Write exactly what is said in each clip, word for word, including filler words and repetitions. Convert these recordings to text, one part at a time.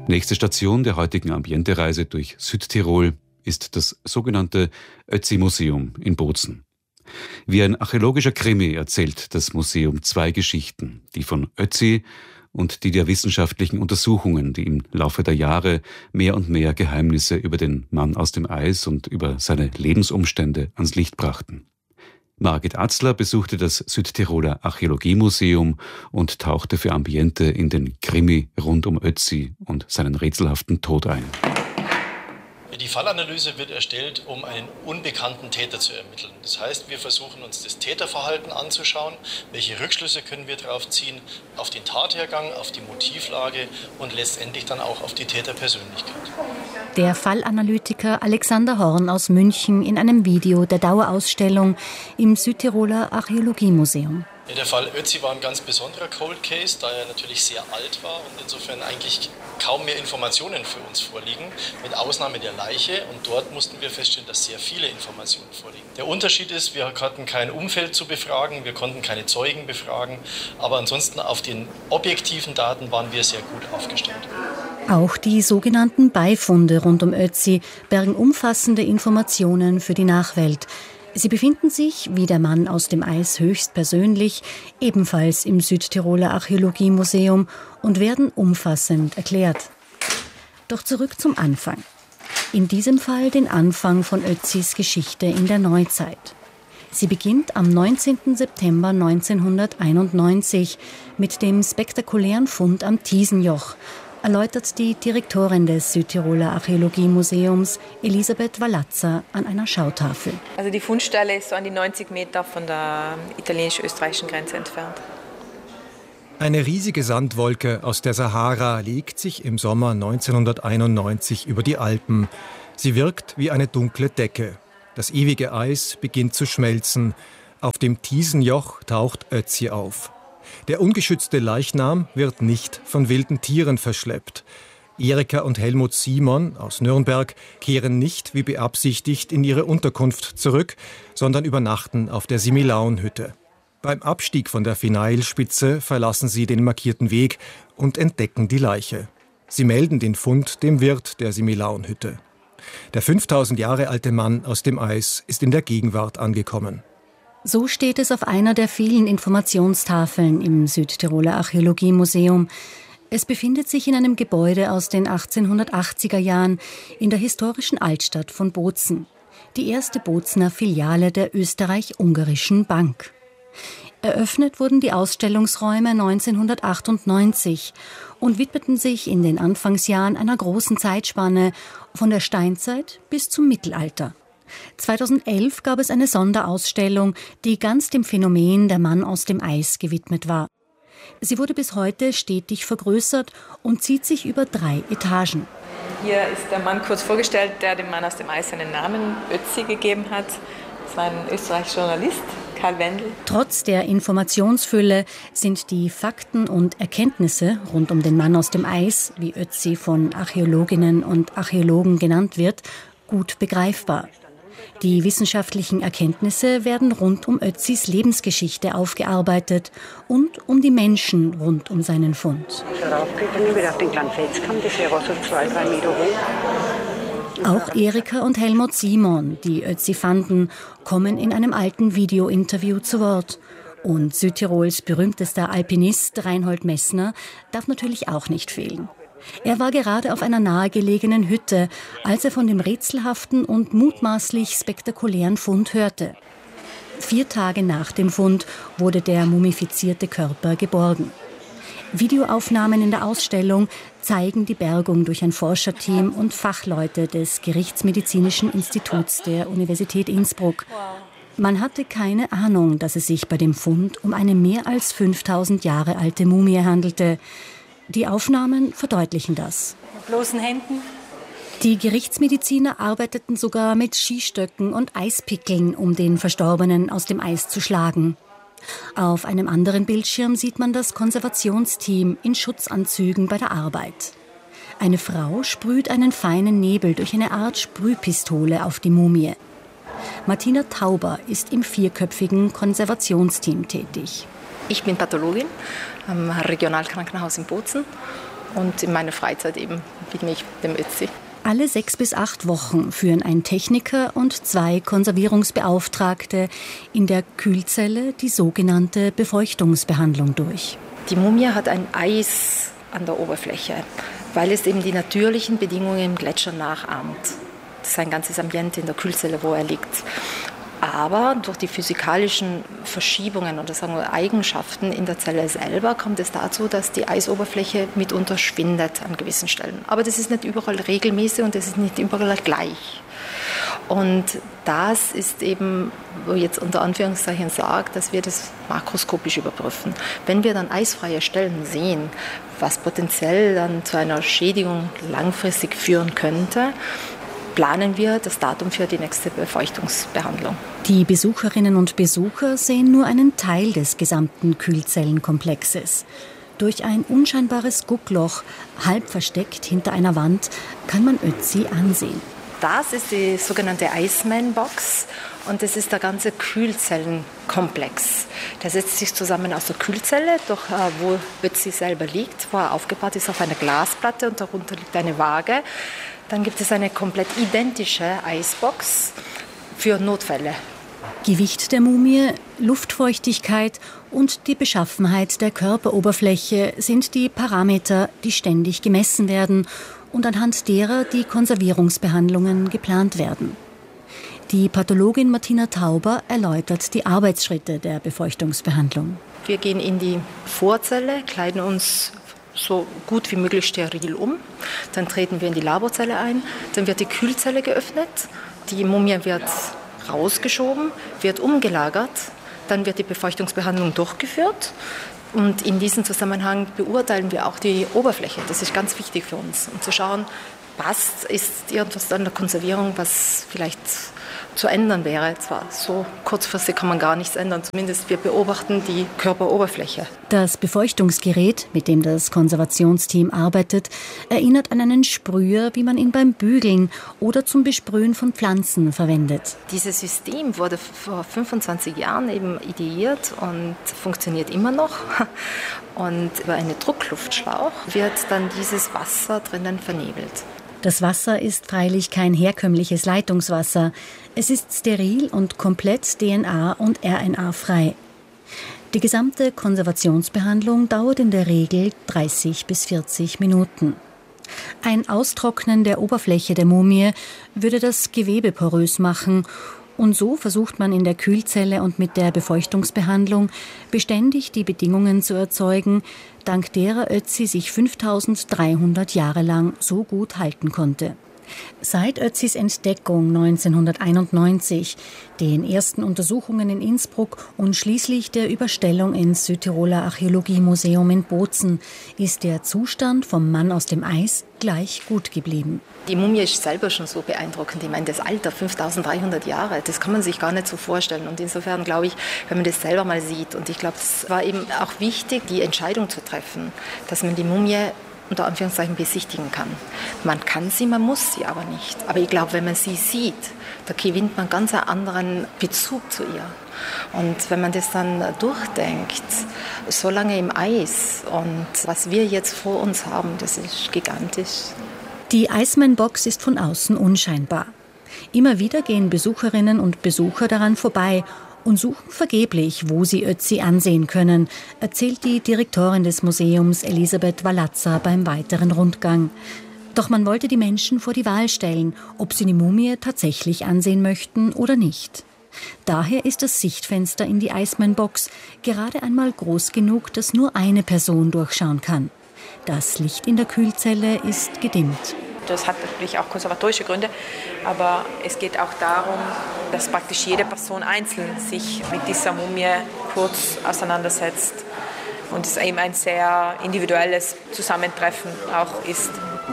Nächste Station der heutigen Ambiente-Reise durch Südtirol ist das sogenannte Ötzi-Museum in Bozen. Wie ein archäologischer Krimi erzählt das Museum zwei Geschichten, die von Ötzi und die der wissenschaftlichen Untersuchungen, die im Laufe der Jahre mehr und mehr Geheimnisse über den Mann aus dem Eis und über seine Lebensumstände ans Licht brachten. Margit Atzler besuchte das Südtiroler Archäologiemuseum und tauchte für Ambiente in den Krimi rund um Ötzi und seinen rätselhaften Tod ein. Die Fallanalyse wird erstellt, um einen unbekannten Täter zu ermitteln. Das heißt, wir versuchen uns das Täterverhalten anzuschauen, welche Rückschlüsse können wir darauf ziehen, auf den Tathergang, auf die Motivlage und letztendlich dann auch auf die Täterpersönlichkeit. Der Fallanalytiker Alexander Horn aus München in einem Video der Dauerausstellung im Südtiroler Archäologiemuseum. Ja, der Fall Ötzi war ein ganz besonderer Cold Case, da er natürlich sehr alt war und insofern eigentlich kaum mehr Informationen für uns vorliegen, mit Ausnahme der Leiche. Und dort mussten wir feststellen, dass sehr viele Informationen vorliegen. Der Unterschied ist, wir hatten kein Umfeld zu befragen, wir konnten keine Zeugen befragen, aber ansonsten auf den objektiven Daten waren wir sehr gut aufgestellt. Auch die sogenannten Beifunde rund um Ötzi bergen umfassende Informationen für die Nachwelt. Sie befinden sich, wie der Mann aus dem Eis höchstpersönlich, ebenfalls im Südtiroler Archäologiemuseum und werden umfassend erklärt. Doch zurück zum Anfang. In diesem Fall den Anfang von Ötzis Geschichte in der Neuzeit. Sie beginnt am neunzehnten September neunzehnhunderteinundneunzig mit dem spektakulären Fund am Tiesenjoch, erläutert die Direktorin des Südtiroler Archäologiemuseums, Elisabeth Valazza, an einer Schautafel. Also die Fundstelle ist so an die neunzig Meter von der italienisch-österreichischen Grenze entfernt. Eine riesige Sandwolke aus der Sahara legt sich im Sommer neunzehnhunderteinundneunzig über die Alpen. Sie wirkt wie eine dunkle Decke. Das ewige Eis beginnt zu schmelzen. Auf dem Tiesenjoch taucht Ötzi auf. Der ungeschützte Leichnam wird nicht von wilden Tieren verschleppt. Erika und Helmut Simon aus Nürnberg kehren nicht wie beabsichtigt in ihre Unterkunft zurück, sondern übernachten auf der Similaun-Hütte. Beim Abstieg von der Finailspitze verlassen sie den markierten Weg und entdecken die Leiche. Sie melden den Fund dem Wirt der Similaun-Hütte. Der fünftausend Jahre alte Mann aus dem Eis ist in der Gegenwart angekommen. So steht es auf einer der vielen Informationstafeln im Südtiroler Archäologiemuseum. Es befindet sich in einem Gebäude aus den achtzehnhundertachtziger Jahren in der historischen Altstadt von Bozen, die erste Bozener Filiale der Österreich-Ungarischen Bank. Eröffnet wurden die Ausstellungsräume neunzehnhundertachtundneunzig und widmeten sich in den Anfangsjahren einer großen Zeitspanne von der Steinzeit bis zum Mittelalter. zweitausendelf gab es eine Sonderausstellung, die ganz dem Phänomen der Mann aus dem Eis gewidmet war. Sie wurde bis heute stetig vergrößert und zieht sich über drei Etagen. Hier ist der Mann kurz vorgestellt, der dem Mann aus dem Eis seinen Namen Ötzi gegeben hat. Das war ein österreichischer Journalist, Karl Wendel. Trotz der Informationsfülle sind die Fakten und Erkenntnisse rund um den Mann aus dem Eis, wie Ötzi von Archäologinnen und Archäologen genannt wird, gut begreifbar. Die wissenschaftlichen Erkenntnisse werden rund um Ötzis Lebensgeschichte aufgearbeitet und um die Menschen rund um seinen Fund. Auch Erika und Helmut Simon, die Ötzi fanden, kommen in einem alten Video-Interview zu Wort. Und Südtirols berühmtester Alpinist Reinhold Messner darf natürlich auch nicht fehlen. Er war gerade auf einer nahegelegenen Hütte, als er von dem rätselhaften und mutmaßlich spektakulären Fund hörte. Vier Tage nach dem Fund wurde der mumifizierte Körper geborgen. Videoaufnahmen in der Ausstellung zeigen die Bergung durch ein Forscherteam und Fachleute des Gerichtsmedizinischen Instituts der Universität Innsbruck. Man hatte keine Ahnung, dass es sich bei dem Fund um eine mehr als fünftausend Jahre alte Mumie handelte. Die Aufnahmen verdeutlichen das. Mit bloßen Händen. Die Gerichtsmediziner arbeiteten sogar mit Skistöcken und Eispickeln, um den Verstorbenen aus dem Eis zu schlagen. Auf einem anderen Bildschirm sieht man das Konservationsteam in Schutzanzügen bei der Arbeit. Eine Frau sprüht einen feinen Nebel durch eine Art Sprühpistole auf die Mumie. Martina Tauber ist im vierköpfigen Konservationsteam tätig. Ich bin Pathologin am Regionalkrankenhaus in Bozen Und in meiner Freizeit eben widme ich dem Ötzi. Alle sechs bis acht Wochen führen ein Techniker und zwei Konservierungsbeauftragte in der Kühlzelle die sogenannte Befeuchtungsbehandlung durch. Die Mumie hat ein Eis an der Oberfläche, weil es eben die natürlichen Bedingungen im Gletscher nachahmt. Das ist ein ganzes Ambiente in der Kühlzelle, wo er liegt. Aber durch die physikalischen Verschiebungen oder sagen wir Eigenschaften in der Zelle selber kommt es dazu, dass die Eisoberfläche mitunter schwindet an gewissen Stellen. Aber das ist nicht überall regelmäßig und das ist nicht überall gleich. Und das ist eben, wo ich jetzt unter Anführungszeichen sage, dass wir das makroskopisch überprüfen. Wenn wir dann eisfreie Stellen sehen, was potenziell dann zu einer Schädigung langfristig führen könnte, planen wir das Datum für die nächste Befeuchtungsbehandlung. Die Besucherinnen und Besucher sehen nur einen Teil des gesamten Kühlzellenkomplexes. Durch ein unscheinbares Guckloch, halb versteckt hinter einer Wand, kann man Ötzi ansehen. Das ist die sogenannte Iceman-Box und das ist der ganze Kühlzellenkomplex. Der setzt sich zusammen aus der Kühlzelle, durch, wo Ötzi selber liegt, wo er aufgebaut ist auf einer Glasplatte und darunter liegt eine Waage. Dann gibt es eine komplett identische Eisbox für Notfälle. Gewicht der Mumie, Luftfeuchtigkeit und die Beschaffenheit der Körperoberfläche sind die Parameter, die ständig gemessen werden und anhand derer die Konservierungsbehandlungen geplant werden. Die Pathologin Martina Tauber erläutert die Arbeitsschritte der Befeuchtungsbehandlung. Wir gehen in die Vorzelle, kleiden uns so gut wie möglich steril um. Dann treten wir in die Laborzelle ein. Dann wird die Kühlzelle geöffnet. Die Mumie wird rausgeschoben, wird umgelagert. Dann wird die Befeuchtungsbehandlung durchgeführt. Und in diesem Zusammenhang beurteilen wir auch die Oberfläche. Das ist ganz wichtig für uns, um zu schauen, passt, ist irgendwas an der Konservierung, was vielleicht zu ändern wäre. Zwar so kurzfristig kann man gar nichts ändern, zumindest wir beobachten die Körperoberfläche. Das Befeuchtungsgerät, mit dem das Konservationsteam arbeitet, erinnert an einen Sprüher, wie man ihn beim Bügeln oder zum Besprühen von Pflanzen verwendet. Dieses System wurde vor fünfundzwanzig Jahren eben ideiert und funktioniert immer noch. Und über einen Druckluftschlauch wird dann dieses Wasser drinnen vernebelt. Das Wasser ist freilich kein herkömmliches Leitungswasser. Es ist steril und komplett D N A- und R N A-frei. Die gesamte Konservationsbehandlung dauert in der Regel dreißig bis vierzig Minuten. Ein Austrocknen der Oberfläche der Mumie würde das Gewebe porös machen. Und so versucht man in der Kühlzelle und mit der Befeuchtungsbehandlung beständig die Bedingungen zu erzeugen, dank derer Ötzi sich fünftausenddreihundert Jahre lang so gut halten konnte. Seit Ötzis Entdeckung neunzehnhunderteinundneunzig, den ersten Untersuchungen in Innsbruck und schließlich der Überstellung ins Südtiroler Archäologiemuseum in Bozen ist der Zustand vom Mann aus dem Eis gleich gut geblieben. Die Mumie ist selber schon so beeindruckend. Ich meine, das Alter, fünftausenddreihundert Jahre, das kann man sich gar nicht so vorstellen. Und insofern glaube ich, wenn man das selber mal sieht, und ich glaube, es war eben auch wichtig, die Entscheidung zu treffen, dass man die Mumie unter Anführungszeichen besichtigen kann. Man kann sie, man muss sie aber nicht. Aber ich glaube, wenn man sie sieht, da gewinnt man ganz einen anderen Bezug zu ihr. Und wenn man das dann durchdenkt, so lange im Eis und was wir jetzt vor uns haben, das ist gigantisch. Die Iceman-Box ist von außen unscheinbar. Immer wieder gehen Besucherinnen und Besucher daran vorbei und suchen vergeblich, wo sie Ötzi ansehen können, erzählt die Direktorin des Museums Elisabeth Walazza beim weiteren Rundgang. Doch man wollte die Menschen vor die Wahl stellen, ob sie die Mumie tatsächlich ansehen möchten oder nicht. Daher ist das Sichtfenster in die Iceman-Box gerade einmal groß genug, dass nur eine Person durchschauen kann. Das Licht in der Kühlzelle ist gedimmt. Das hat natürlich auch konservatorische Gründe, aber es geht auch darum, dass praktisch jede Person einzeln sich mit dieser Mumie kurz auseinandersetzt und es eben ein sehr individuelles Zusammentreffen auch ist.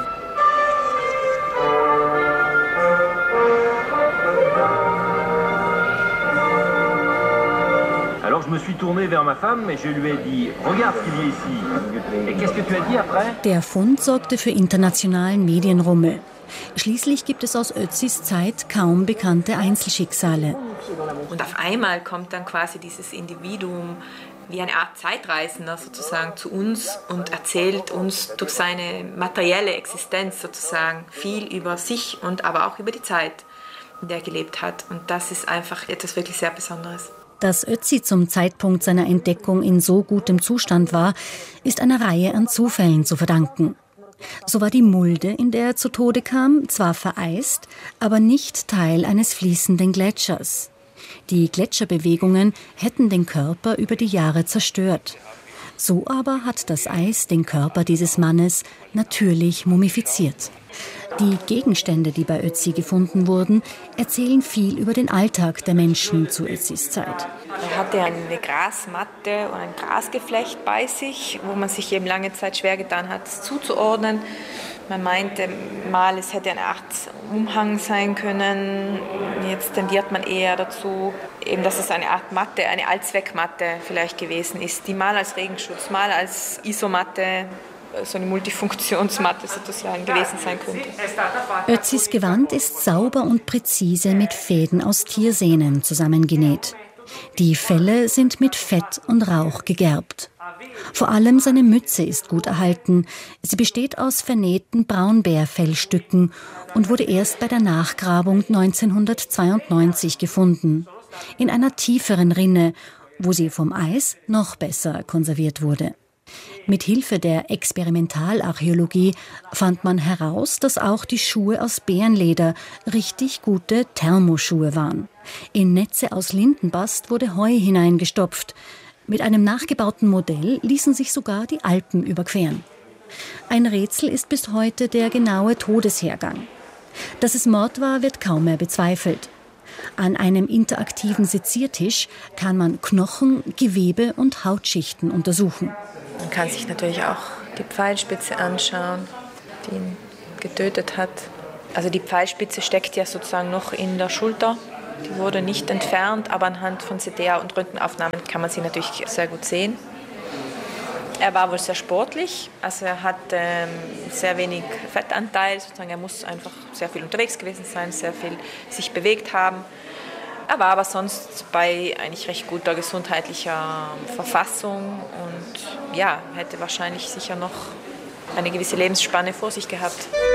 Alors je me suis tourné vers ma femme et je lui ai dit regarde ce qu'il y a ici. Et qu'est-ce que tu as dit après? Der Fund sorgte für internationalen Medienrummel. Schließlich gibt es aus Ötzis Zeit kaum bekannte Einzelschicksale. Und auf einmal kommt dann quasi dieses Individuum wie eine Art Zeitreisender sozusagen zu uns und erzählt uns durch seine materielle Existenz sozusagen viel über sich und aber auch über die Zeit, in der er gelebt hat. Und das ist einfach etwas wirklich sehr Besonderes. Dass Ötzi zum Zeitpunkt seiner Entdeckung in so gutem Zustand war, ist einer Reihe an Zufällen zu verdanken. So war die Mulde, in der er zu Tode kam, zwar vereist, aber nicht Teil eines fließenden Gletschers. Die Gletscherbewegungen hätten den Körper über die Jahre zerstört. So aber hat das Eis den Körper dieses Mannes natürlich mumifiziert. Die Gegenstände, die bei Ötzi gefunden wurden, erzählen viel über den Alltag der Menschen zu Ötzis Zeit. Er hatte eine Grasmatte und ein Grasgeflecht bei sich, wo man sich eben lange Zeit schwer getan hat, es zuzuordnen. Man meinte mal, es hätte eine Art Umhang sein können. Jetzt tendiert man eher dazu, eben, dass es eine Art Matte, eine Allzweckmatte vielleicht gewesen ist, die mal als Regenschutz, mal als Isomatte, so eine Multifunktionsmatte sozusagen gewesen sein könnte. Ötzis Gewand ist sauber und präzise mit Fäden aus Tiersehnen zusammengenäht. Die Felle sind mit Fett und Rauch gegerbt. Vor allem seine Mütze ist gut erhalten. Sie besteht aus vernähten Braunbärfellstücken und wurde erst bei der Nachgrabung neunzehnhundertzweiundneunzig gefunden. In einer tieferen Rinne, wo sie vom Eis noch besser konserviert wurde. Mit Hilfe der Experimentalarchäologie fand man heraus, dass auch die Schuhe aus Bärenleder richtig gute Thermoschuhe waren. In Netze aus Lindenbast wurde Heu hineingestopft. Mit einem nachgebauten Modell ließen sich sogar die Alpen überqueren. Ein Rätsel ist bis heute der genaue Todeshergang. Dass es Mord war, wird kaum mehr bezweifelt. An einem interaktiven Seziertisch kann man Knochen, Gewebe und Hautschichten untersuchen. Man kann sich natürlich auch die Pfeilspitze anschauen, die ihn getötet hat. Also die Pfeilspitze steckt ja sozusagen noch in der Schulter. Die wurde nicht entfernt, aber anhand von C T A und Röntgenaufnahmen kann man sie natürlich sehr gut sehen. Er war wohl sehr sportlich, also er hat ähm, sehr wenig Fettanteil, sozusagen. Er muss einfach sehr viel unterwegs gewesen sein, sehr viel sich bewegt haben. Er war aber sonst bei eigentlich recht guter gesundheitlicher Verfassung und ja, hätte wahrscheinlich sicher noch eine gewisse Lebensspanne vor sich gehabt.